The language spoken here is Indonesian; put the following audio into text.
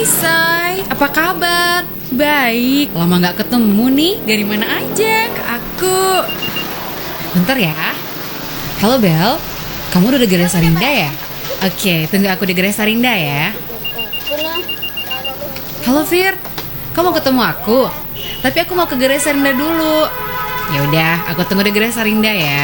Hai Say, apa kabar? Baik, lama gak ketemu nih. Dari mana aja ke aku? Bentar ya. Halo Bel, kamu udah di Gerai Sarinda ya? Oke, tunggu aku di Gerai Sarinda ya. Halo Fir, kamu mau ketemu aku? Tapi aku mau ke Gerai Sarinda dulu. Ya udah, aku tunggu di Gerai Sarinda ya.